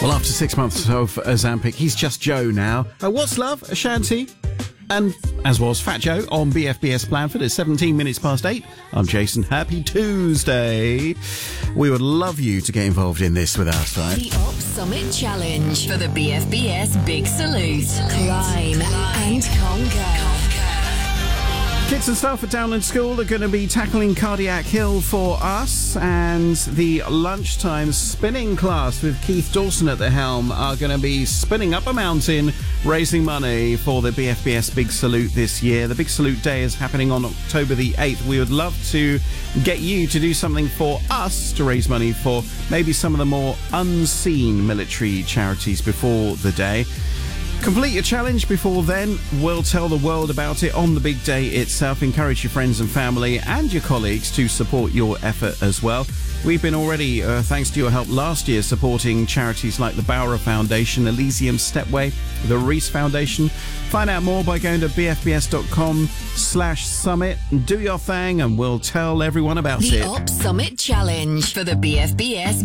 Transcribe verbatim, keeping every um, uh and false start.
Well, after six months of Ozempic, he's just Joe now. Uh, what's love? Ashanti. And as was Fat Joe on B F B S Blandford at seventeen minutes past eight. I'm Jason. Happy Tuesday. We would love you to get involved in this with us, right? The Op Summit Challenge for the B F B S Big Salute. Climb and conquer. Kids and staff at Downland School are going to be tackling Cardiac Hill for us, and the lunchtime spinning class with Keith Dawson at the helm are going to be spinning up a mountain, raising money for the B F B S Big Salute this year. The Big Salute Day is happening on October the eighth. We would love to get you to do something for us to raise money for maybe some of the more unseen military charities before the day. Complete your challenge before then. We'll tell the world about it on the big day itself. Encourage your friends and family and your colleagues to support your effort as well. We've been already, uh, thanks to your help last year, supporting charities like the Bowra Foundation, Elysium Stepway, the Reese Foundation. Find out more by going to bfbs.com slash summit. Do your thing and we'll tell everyone about the it. The Op Summit Challenge for the B F B S